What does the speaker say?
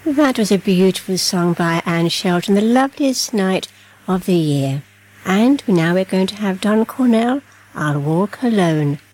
That was a beautiful song by Anne Shelton, The Loveliest Night of the Year. And now we're going to have Don Cornell, I'll Walk Alone.